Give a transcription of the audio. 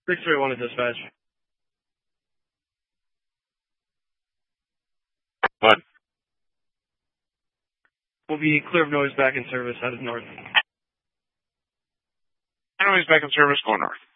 631 to dispatch. What? We'll be clear of noise back in service, headed north. Noise back in service, going north.